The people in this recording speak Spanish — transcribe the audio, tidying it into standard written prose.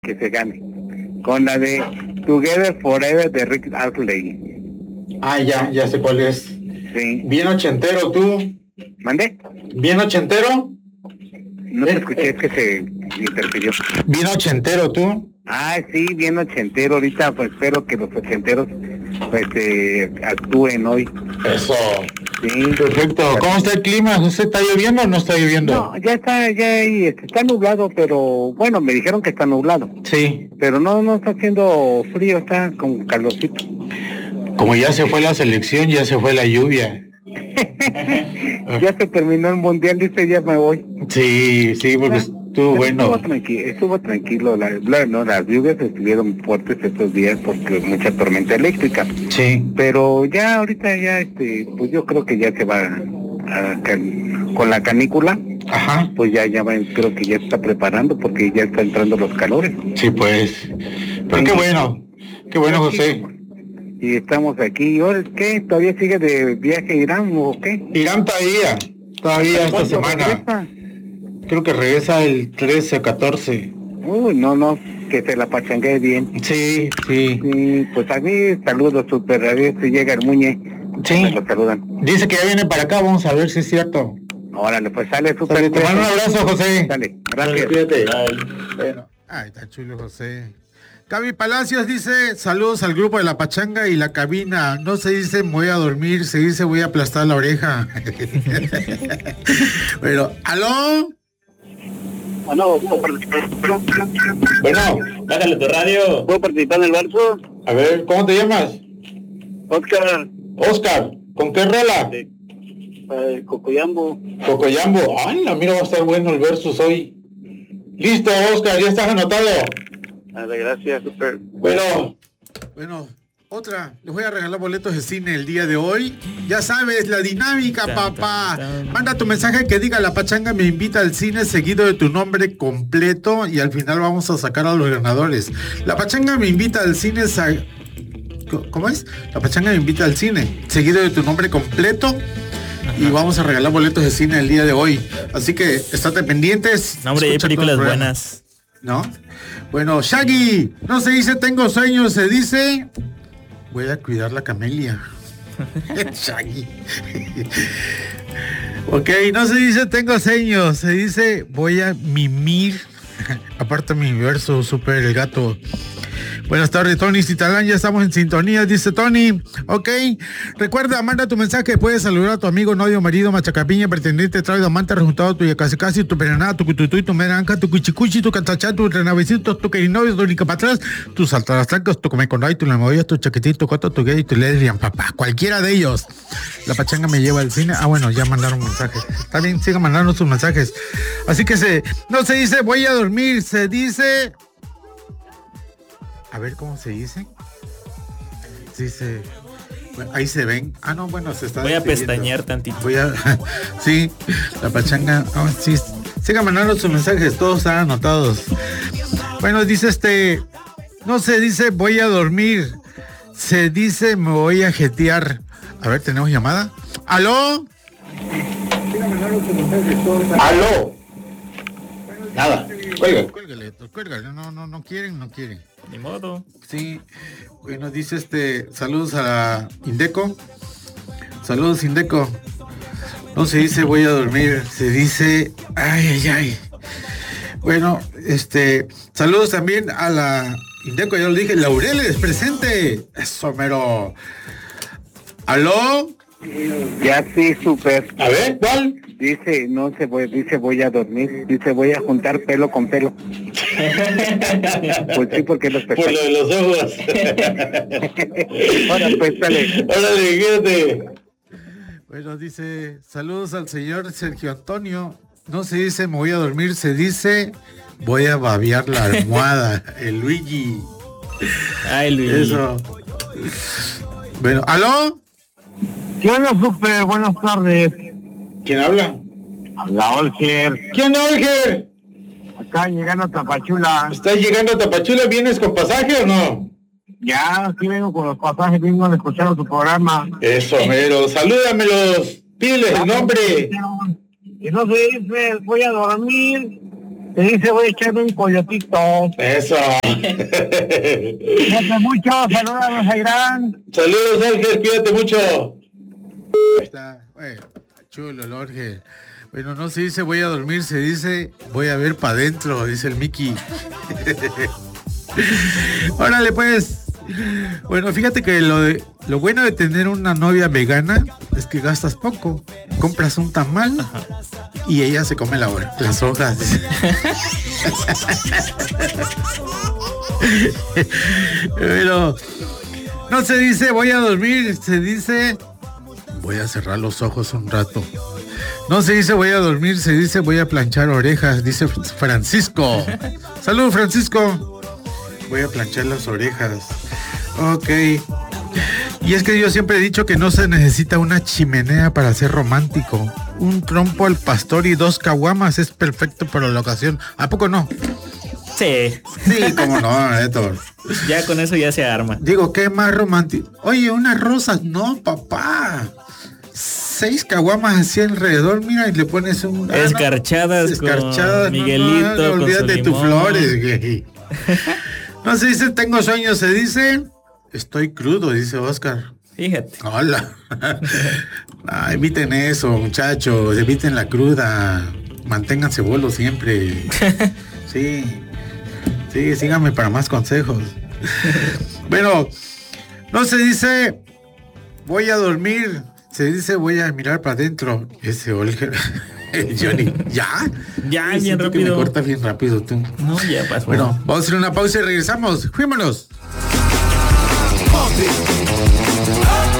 que se gane. Con la de Together Forever de Rick Astley. Ah, ya sé cuál es. Sí. Bien ochentero tú. ¿Mande? ¿Bien ochentero? No te escuché, es que se interfirió. Bien ochentero tú. Ah, sí, bien ochentero. Ahorita pues espero que los ochenteros pues actúen hoy. Eso. Sí. Perfecto. ¿Cómo está el clima? ¿Usted está lloviendo o no está lloviendo? No, ya está nublado, pero bueno, me dijeron que está nublado. Sí. Pero no está haciendo frío, está con calorcito. Como ya se fue la selección, ya se fue la lluvia. Ya se terminó el mundial, dice, ya me voy. Sí, porque estuvo bueno. Estuvo tranquilo, las lluvias estuvieron fuertes estos días porque mucha tormenta eléctrica. Sí. Pero ya ahorita pues yo creo que ya se va con la canícula. Ajá. Pues creo que ya está preparando porque ya está entrando los calores. Sí, pues. Pero sí. Qué bueno, José. Y estamos aquí. ¿Ahora qué? ¿Todavía sigue de viaje a Irán o qué? Irán todavía esta semana. Regresa? Creo que regresa el 13 o 14. Uy, no, que se la pachanguee bien. Sí. Sí, pues a mí saludos súper, a ver si llega el Muñe. Sí. Me lo saludan. Dice que ya viene para acá, vamos a ver si es cierto. Órale, pues sale súper. Te mando un abrazo, José. Dale, gracias. Cuídate. Bueno. Ay, está chulo, José. Gaby Palacios dice, saludos al grupo de La Pachanga y la cabina. No se dice voy a dormir, se dice voy a aplastar la oreja. Bueno, ¿aló? Bueno, bájale tu radio. ¿Puedo participar en el verso? A ver, ¿cómo te llamas? Oscar, ¿con qué rola? Cocoyambo. Anda, mira, va a estar bueno el versus hoy. Listo, Oscar, ya estás anotado. Dale, gracias, super. Bueno, otra. Les voy a regalar boletos de cine el día de hoy. Ya sabes, la dinámica, papá. Manda tu mensaje que diga La Pachanga me invita al cine, seguido de tu nombre completo, y al final vamos a sacar a los ganadores. La Pachanga me invita al cine. ¿Cómo es? La Pachanga me invita al cine, seguido de tu nombre completo. Ajá. Y vamos a regalar boletos de cine el día de hoy. Así que estate pendientes. No, hombre, hay películas buenas. ¿No? Bueno, Shaggy, no se dice tengo sueños, se dice voy a cuidar la camelia. Shaggy. Ok, no se dice tengo sueños, se dice voy a mimir. Aparte mi verso, super el gato. Buenas tardes, Tony Citalán, ya estamos en sintonía, dice Tony. Ok, recuerda, manda tu mensaje, puedes saludar a tu amigo, novio, marido, machacapiña, pretendiente, traido, amante, rejuntado, tuya, casi, tu perenada, tu cututuy, tu meranca, tu cuchicuchi, tu cantachá, tu renavecito, tu querinovio, tu lica para atrás, tus saltarastacos, tu comeconay, tu lamovillas, tu chaquetito, tu coto, tu gay, tu lesbian, papá, cualquiera de ellos. La Pachanga me lleva al cine. Ah, bueno, ya mandaron un mensaje. Está bien, sigan mandando sus mensajes. Así que no se dice voy a dormir, se dice... A ver, ¿cómo se dice? Dice... Bueno, ahí se ven. Ah, no, bueno, se está... Voy a pestañear tantito. Sí, La Pachanga... Oh, sí. Sigan mandando sus mensajes, todos están anotados. Bueno, dice no se dice voy a dormir, se dice me voy a jetear. A ver, ¿tenemos llamada? ¿Aló? ¿Aló? Nada, Cuélgale. No quieren. Ni modo. Sí, bueno, dice saludos a la Indeco. Saludos, Indeco. No se dice voy a dormir, se dice ay. Bueno, saludos también a la Indeco, ya lo dije, Laureles, presente. Eso, mero. ¿Aló? Ya sí, súper. A ver, ¿cuál? Dice voy a dormir, dice voy a juntar pelo con pelo. Pues sí, porque los por lo de los ojos. Ahora pues, dale. Órale, quédate. Bueno, dice, saludos al señor Sergio Antonio. No se dice me voy a dormir, se dice voy a babear la almohada. El Luigi. Ay, Luigi. Eso. Bueno, ¿aló? ¿Qué onda, súper? Buenas tardes. ¿Quién habla? Habla Olger. ¿Quién Olger? Acá llegando a Tapachula. ¿Estás llegando a Tapachula? ¿Vienes con pasaje o no? Ya, sí vengo con los pasajes, vengo a escuchar tu programa. Eso, mero. Salúdamelos. Pídeles el nombre. Y no se dice voy a dormir, Se dice, voy a echarme un coyotito. Eso. Cuídate mucho, saludos a los Airán. Saludos, Ángel, cuídate mucho. Ahí está, chulo, Jorge. Bueno, no se dice voy a dormir, se dice voy a ver para adentro, dice el Mickey. Órale, pues. Bueno, fíjate que lo bueno de tener una novia vegana es que gastas poco. Compras un tamal y ella se come las hojas. Pero no se dice voy a dormir, se dice voy a cerrar los ojos un rato. No se dice voy a dormir, se dice voy a planchar orejas, dice Francisco. Salud, Francisco. Voy a planchar las orejas. Ok. Y es que yo siempre he dicho que no se necesita una chimenea para ser romántico. Un trompo al pastor y 2 caguamas es perfecto para la ocasión. ¿A poco no? Sí. Sí, cómo no, Héctor. Ya con eso ya se arma. Digo, ¿qué más romántico? Oye, unas rosas, no, papá. 6 caguamas así alrededor, mira, y le pones un... Escarchadas con Miguelito, no, con olvídate su tus limón. flores, güey. No se dice tengo sueño, se dice estoy crudo, dice Oscar. Fíjate. Hola. Eviten eso, muchachos, eviten la cruda. Manténganse bolos siempre. Sí, síganme para más consejos. Bueno, no se dice voy a dormir, se dice voy a mirar para adentro. Ese Olger. Johnny, ¿ya? Ya, Ay, bien siento que rápido. me corta bien rápido tú. No, ya pasó. Bueno, vamos a hacer una pausa y regresamos. Fuímonos. Ponte.